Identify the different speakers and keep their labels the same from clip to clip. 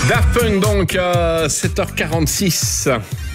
Speaker 1: Daft Punk donc à 7h46.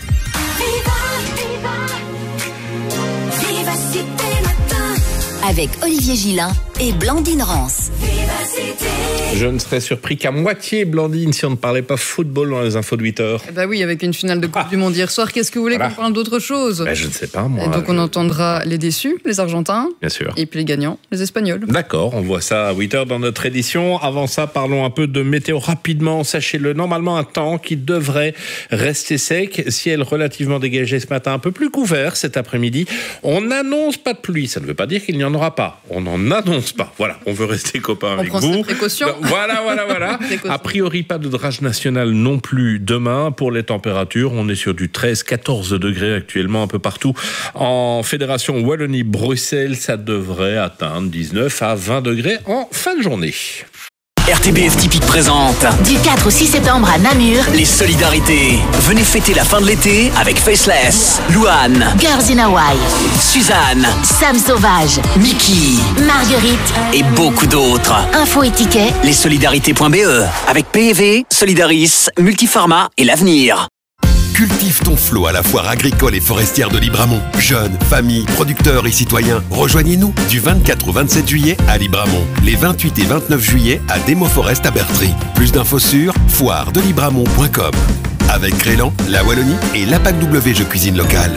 Speaker 2: Avec Olivier Gillin et Blandine Rance.
Speaker 1: Je ne serais surpris qu'à moitié, Blandine, si on ne parlait pas football dans les infos de 8h.
Speaker 3: Bah oui, avec une finale de Coupe du Monde hier soir, qu'est-ce que vous voulez qu'on parle d'autre chose?
Speaker 1: Je ne sais pas, moi.
Speaker 3: Et donc on entendra les déçus, les Argentins.
Speaker 1: Bien sûr.
Speaker 3: Et puis les gagnants, les Espagnols.
Speaker 1: D'accord, on voit ça à 8h dans notre édition. Avant ça, parlons un peu de météo rapidement. Sachez-le, normalement un temps qui devrait rester sec. Ciel relativement dégagé ce matin, un peu plus couvert cet après-midi. On n'annonce pas de pluie, ça ne veut pas dire qu'il n'y en aura pas. On n'en annonce pas. Voilà, on veut rester copains avec vous.
Speaker 3: On prend ses précautions.
Speaker 1: Voilà. A priori, pas de drage national non plus demain. Pour les températures, on est sur du 13-14 degrés actuellement un peu partout. En Fédération Wallonie-Bruxelles, ça devrait atteindre 19 à 20 degrés en fin de journée.
Speaker 4: RTBF Typique présente
Speaker 2: Du 4 au 6 septembre à Namur,
Speaker 4: les solidarités. Venez fêter la fin de l'été avec Faceless, Louane,
Speaker 2: Girls in Hawaii,
Speaker 4: Suzanne,
Speaker 2: Sam Sauvage,
Speaker 4: Mickey
Speaker 2: Marguerite,
Speaker 4: et beaucoup d'autres.
Speaker 2: Info et tickets,
Speaker 4: Lessolidarités.be avec PEV, Solidaris, Multiformat et l'Avenir.
Speaker 5: Cultive ton flot à la foire agricole et forestière de Libramont. Jeunes, familles, producteurs et citoyens, rejoignez-nous du 24 au 27 juillet à Libramont. Les 28 et 29 juillet à Démoforest à Bertry. Plus d'infos sur foiredelibramont.com. Avec Crélan, la Wallonie et l'APAC W Jeux Cuisine Locale.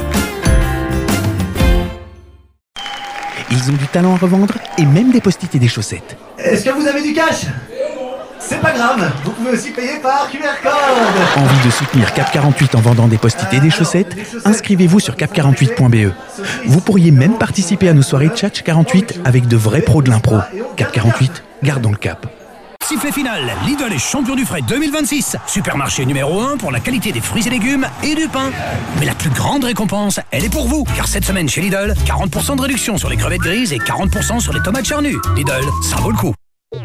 Speaker 6: Ils ont du talent à revendre et même des post-it et des chaussettes.
Speaker 7: Est-ce que vous avez du cash? C'est pas grave, vous pouvez aussi payer par QR code.
Speaker 6: Envie de soutenir Cap 48 en vendant des post-it et des chaussettes? Inscrivez-vous sur cap48.be. Vous pourriez même participer à nos soirées Tchatch 48 avec de vrais pros de l'impro. Cap 48, gardons le cap.
Speaker 8: Sifflet final, Lidl est champion du frais 2026. Supermarché numéro 1 pour la qualité des fruits et légumes et du pain. Mais la plus grande récompense, elle est pour vous. Car cette semaine chez Lidl, 40% de réduction sur les crevettes grises et 40% sur les tomates charnues. Lidl, ça vaut le coup.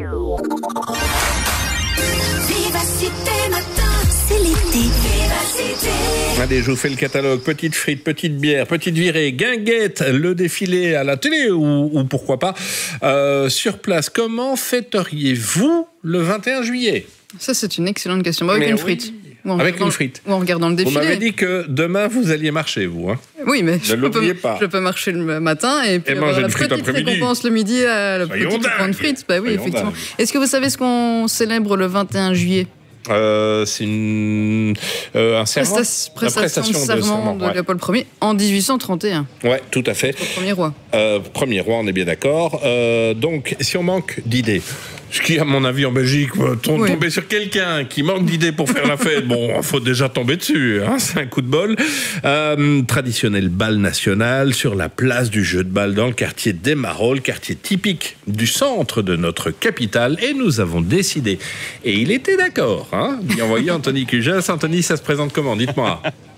Speaker 2: c'est l'été.
Speaker 1: Allez, je vous fais le catalogue. Petites frites, petites bières, petites virées, guinguettes, le défilé à la télé ou pourquoi pas sur place. Comment fêteriez-vous le 21 juillet?
Speaker 3: Ça, c'est une excellente question. Avec une frite.
Speaker 1: Avec une frite.
Speaker 3: Ou en regardant le défilé.
Speaker 1: Vous m'avez dit que demain, vous alliez marcher, vous. Hein.
Speaker 3: Oui, mais
Speaker 1: je
Speaker 3: peux marcher le matin et puis avoir la petite récompense le midi à la petite grande frite. Bah oui, effectivement. Est-ce que vous savez ce qu'on célèbre le 21 juillet?
Speaker 1: C'est un serment,
Speaker 3: prestation de serment de Léopold Ier en 1831.
Speaker 1: Ouais, tout à fait.
Speaker 3: Le premier roi.
Speaker 1: Premier roi, on est bien d'accord. Donc, si on manque d'idées, ce qui, à mon avis, en Belgique, tomber sur quelqu'un qui manque d'idées pour faire la fête, bon, il faut déjà tomber dessus, hein, c'est un coup de bol. Traditionnel bal national sur la place du jeu de balle dans le quartier des Marolles, quartier typique du centre de notre capitale, et nous avons décidé, et il était d'accord, hein, d'y envoyer Anthony Cujas. Anthony, ça se présente comment? Dites-moi.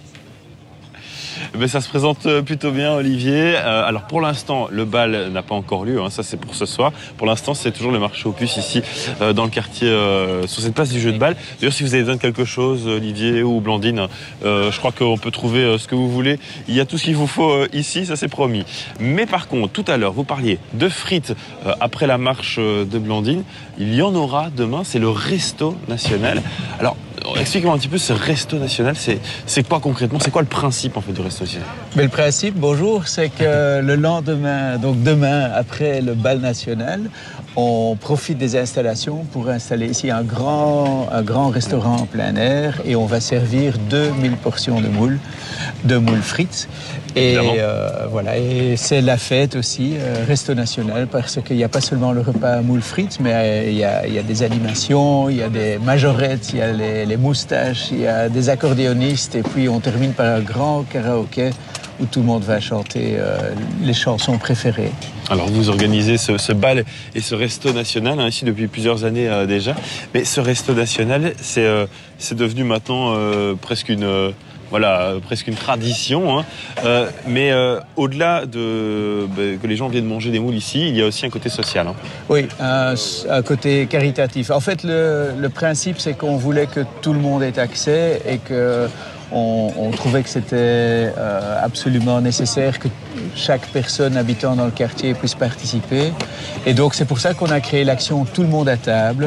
Speaker 9: Ça se présente plutôt bien, Olivier. Alors pour l'instant, le bal n'a pas encore lieu, hein, ça c'est pour ce soir. Pour l'instant, c'est toujours le marché aux puces ici, dans le quartier, sur cette place du jeu de balle. D'ailleurs, si vous avez besoin de quelque chose, Olivier ou Blandine, je crois qu'on peut trouver ce que vous voulez. Il y a tout ce qu'il vous faut ici, ça c'est promis. Mais par contre, tout à l'heure, vous parliez de frites après la marche de Blandine. Il y en aura demain, c'est le Resto National. Alors, expliquez-moi un petit peu ce Resto National, c'est quoi concrètement? C'est quoi le principe en fait du Resto National?
Speaker 10: Mais le principe, bonjour, c'est que le lendemain, donc demain, après le bal national, on profite des installations pour installer ici un grand restaurant en plein air et on va servir 2000 portions de moules frites. Et voilà, et c'est la fête aussi, Resto National, parce qu'il n'y a pas seulement le repas moules frites, mais il y a des animations, il y a des majorettes, il y a les moustaches, il y a des accordéonistes, et puis on termine par un grand karaoké où tout le monde va chanter les chansons préférées.
Speaker 9: Alors vous organisez ce bal et ce Resto National ici depuis plusieurs années déjà, mais ce Resto National, c'est devenu maintenant presque une tradition, hein. Mais au-delà que les gens viennent manger des moules ici, il y a aussi un côté social. Hein.
Speaker 10: Oui, un côté caritatif. En fait, le principe, c'est qu'on voulait que tout le monde ait accès et qu'on trouvait que c'était absolument nécessaire que chaque personne habitant dans le quartier puisse participer. Et donc, c'est pour ça qu'on a créé l'action Tout le monde à table.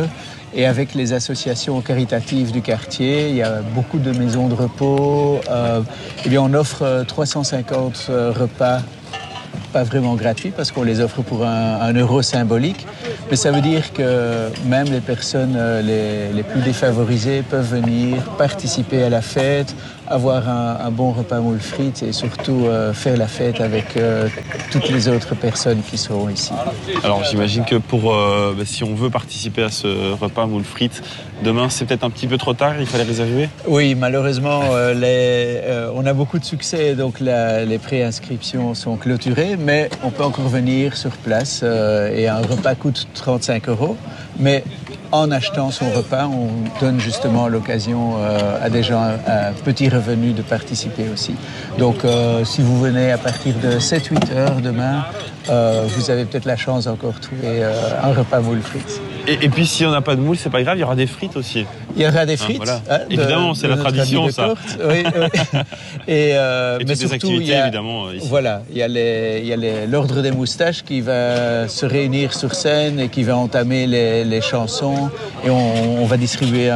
Speaker 10: Et avec les associations caritatives du quartier, il y a beaucoup de maisons de repos. Eh bien, on offre 350 repas, pas vraiment gratuits parce qu'on les offre pour un euro symbolique. Mais ça veut dire que même les personnes les plus défavorisées peuvent venir participer à la fête, avoir un bon repas moules frites et surtout faire la fête avec toutes les autres personnes qui seront ici.
Speaker 9: Alors j'imagine que si on veut participer à ce repas moules frites, demain c'est peut-être un petit peu trop tard, il fallait réserver?
Speaker 10: Oui, malheureusement, on a beaucoup de succès, donc les préinscriptions sont clôturées, mais on peut encore venir sur place et un repas coûte 35 €. Mais en achetant son repas, on donne justement l'occasion à des gens à petit revenu de participer aussi. Donc si vous venez à partir de 7-8 heures demain, vous avez peut-être la chance d'encore trouver un repas moules frites.
Speaker 9: Et puis si on n'a pas de moules, c'est pas grave, il y aura des frites aussi.
Speaker 10: Il y aura des frites.
Speaker 9: Voilà. Évidemment, c'est la tradition, ça.
Speaker 10: Oui, oui. Et
Speaker 9: mais surtout, des activités, évidemment, ici.
Speaker 10: Voilà, il y a l'ordre des moustaches qui va se réunir sur scène et qui va entamer les chansons. Et on va distribuer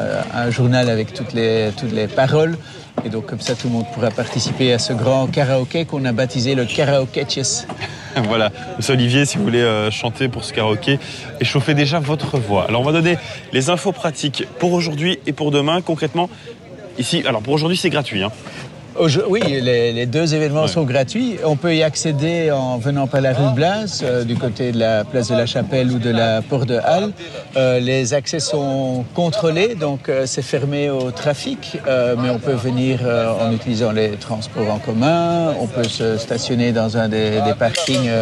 Speaker 10: un journal avec toutes les paroles. Et donc, comme ça, tout le monde pourra participer à ce grand karaoké qu'on a baptisé le Karaoké-Chess.
Speaker 9: Voilà, Monsieur Olivier, si vous voulez chanter pour ce karaoké, échauffez déjà votre voix. Alors, on va donner les infos pratiques pour aujourd'hui et pour demain. Concrètement, ici, alors pour aujourd'hui, c'est gratuit, hein.
Speaker 10: Oui, les deux événements sont gratuits. On peut y accéder en venant par la rue Blas, du côté de la place de la Chapelle ou de la Porte de Halle. Les accès sont contrôlés, donc c'est fermé au trafic, mais on peut venir en utilisant les transports en commun. On peut se stationner dans un des parkings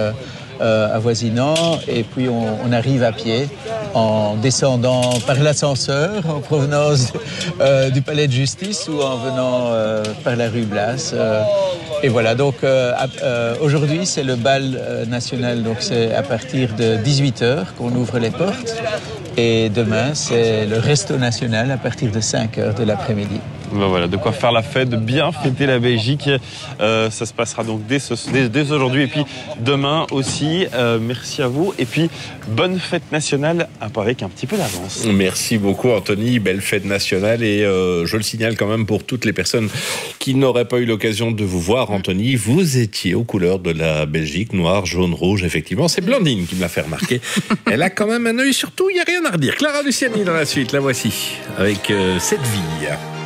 Speaker 10: avoisinants, et puis on arrive à pied en descendant par l'ascenseur en provenance du palais de justice ou en venant par la rue Blas. Et voilà, donc aujourd'hui c'est le bal national, donc c'est à partir de 18h qu'on ouvre les portes, et demain c'est le resto national à partir de 5h de l'après-midi.
Speaker 9: Ben voilà, de quoi faire la fête, de bien fêter la Belgique. Ça se passera donc dès aujourd'hui et puis demain aussi. Merci à vous et puis bonne fête nationale avec un petit peu d'avance.
Speaker 1: Merci beaucoup Anthony, belle fête nationale et je le signale quand même pour toutes les personnes qui n'auraient pas eu l'occasion de vous voir, Anthony, vous étiez aux couleurs de la Belgique, noir, jaune, rouge, effectivement. C'est Blandine qui me l'a fait remarquer. Elle a quand même un œil sur tout, il n'y a rien à redire. Clara Luciani dans la suite, la voici, avec Cette vie.